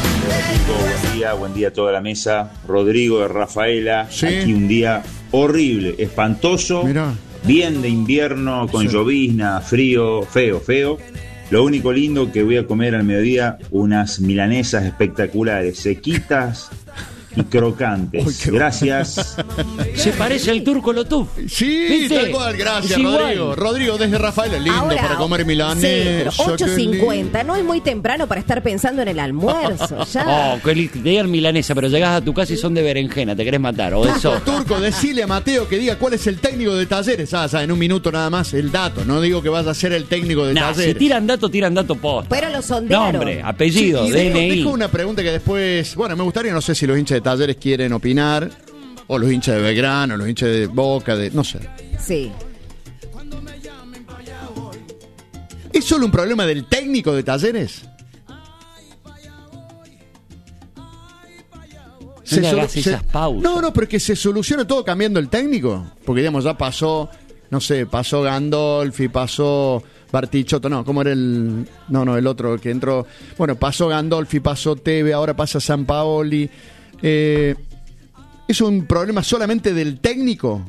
Buen día a toda la mesa. Rodrigo de Rafaela. Sí. Aquí un día horrible, espantoso. Mirá. Bien de invierno, con Sí. llovizna, frío, feo. Lo único lindo que voy a comer al mediodía, unas milanesas espectaculares, sequitas y crocantes. Uy, qué Gracias. Se parece al Turco Lotuf. Sí, ¿Viste? tal cual, gracias, Es igual. Rodrigo. Rodrigo desde Rafaela, lindo Ahora, para comer sí, milanesa. pero qué 8:50, no es muy temprano para estar pensando en el almuerzo, ya. Oh, que leer milanesa, pero llegás a tu casa y son de berenjena, te querés matar. O eso. Turco, decile a Mateo que diga cuál es el técnico de Talleres. En un minuto nada más el dato. No digo que vas a ser el técnico de No, si Talleres. tiran dato posta. Pero lo sondearon. Nombre, apellido, Y DNI. dejo una pregunta que después, bueno, me gustaría, no sé si los hinchas de Talleres quieren opinar, o los hinchas de Belgrano, los hinchas de Boca, no sé. Sí. ¿Es solo un problema del técnico de Talleres? No le hagas esas pausas. No, pero es que se soluciona todo cambiando el técnico. Porque, digamos, ya pasó, no sé, pasó Gandolfi, pasó Bartichotto, no, ¿cómo era el...? No, el otro que entró. Bueno, pasó Gandolfi, pasó Teve, ahora pasa Sampaoli. ¿Es un problema solamente del técnico?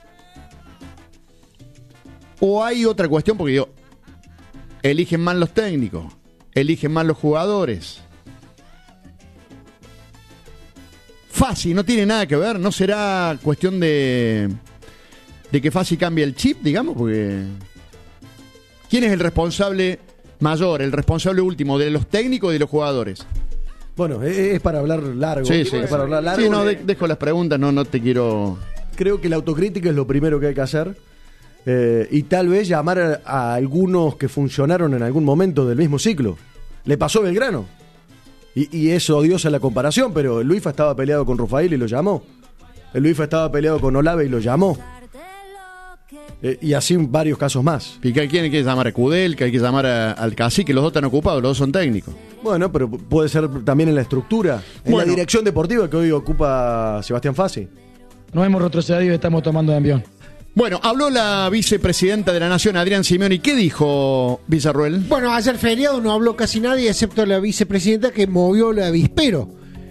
¿O hay otra cuestión? Porque digo, eligen mal los técnicos, eligen mal los jugadores. Fácil, no tiene nada que ver, ¿no será cuestión de que Fácil cambie el chip, digamos? Porque ¿quién es el responsable mayor, el responsable último de los técnicos y de los jugadores? Bueno, es para hablar largo. Sí. Es para hablar largo. Sí, no, dejo las preguntas, no te quiero... Creo que la autocrítica es lo primero que hay que hacer. Y tal vez llamar a algunos que funcionaron en algún momento del mismo ciclo. Le pasó a Belgrano. Y es odiosa la comparación, pero el Luifa estaba peleado con Rafael y lo llamó. El Luifa estaba peleado con Olave y lo llamó. Y así varios casos más. ¿Y que quién hay que llamar a Cudel, que hay que llamar al cacique? Los dos están ocupados, los dos son técnicos. Bueno, pero puede ser también en la estructura, en la dirección deportiva que hoy ocupa Sebastián Fassi. No hemos retrocedido y estamos tomando de envión. Bueno, habló la vicepresidenta de la Nación, Adrián Simeoni. ¿Qué dijo Villarruel? Bueno, ayer feriado no habló casi nadie excepto la vicepresidenta que movió el avispero.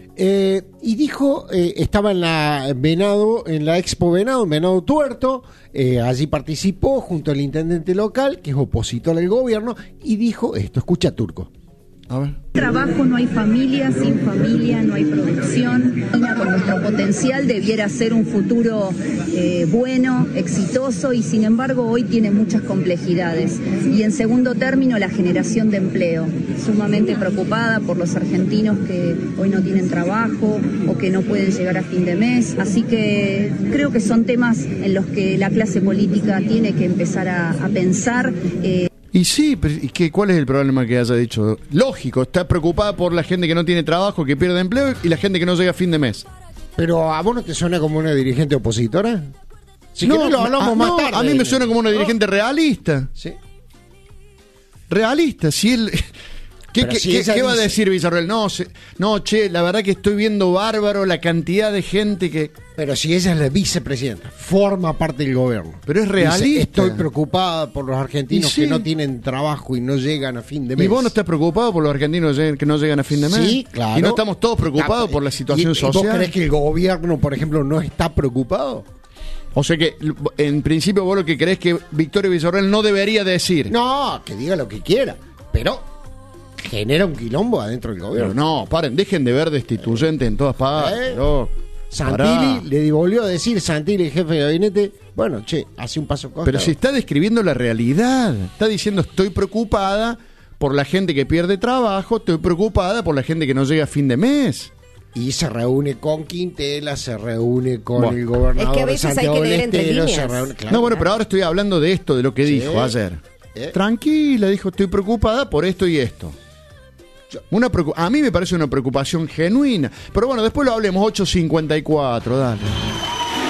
Y dijo, estaba en la Expo Venado, en Venado Tuerto, allí participó junto al intendente local, que es opositor al gobierno, y dijo esto, escucha Turco. A ver. Trabajo, no hay familia, sin familia no hay producción. Con nuestro potencial debiera ser un futuro bueno, exitoso y sin embargo hoy tiene muchas complejidades. Y en segundo término la generación de empleo. Sumamente preocupada por los argentinos que hoy no tienen trabajo o que no pueden llegar a fin de mes. Así que creo que son temas en los que la clase política tiene que empezar a pensar. Y sí, pero ¿cuál es el problema que haya dicho? Lógico, está preocupada por la gente que no tiene trabajo, que pierde empleo y la gente que no llega a fin de mes. Pero ¿a vos no te suena como una dirigente opositora? Si no, lo hablamos más tarde. A mí me suena como una dirigente realista. Sí. Realista, si él... ¿Qué va a decir Villarruel? No, la verdad que estoy viendo bárbaro la cantidad de gente que... Pero si ella es la vicepresidenta, forma parte del gobierno. Pero es realista. Dice, estoy preocupada por los argentinos que no tienen trabajo y no llegan a fin de mes. ¿Y vos no estás preocupado por los argentinos que no llegan a fin de mes? Sí, claro. ¿Y no estamos todos preocupados por la situación social? ¿Vos creés que el gobierno, por ejemplo, no está preocupado? O sea que, en principio, vos lo que creés que Victoria Villarruel no debería decir. No, que diga lo que quiera, pero genera un quilombo adentro del gobierno. Pero no, paren, dejen de ver destituyentes en todas partes. Santilli le devolvió a decir, Santilli, el jefe de gabinete, bueno, hace un paso costado. Pero si está describiendo la realidad, está diciendo estoy preocupada por la gente que pierde trabajo, estoy preocupada por la gente que no llega a fin de mes. Y se reúne con Quintela, se reúne con el gobernador. Es que a veces hay que leer entre líneas. Pero ahora estoy hablando de esto, de lo que dijo ayer. Tranquila, dijo, estoy preocupada por esto y esto. A mí me parece una preocupación genuina. Pero bueno, después lo hablemos, 8:54, dale.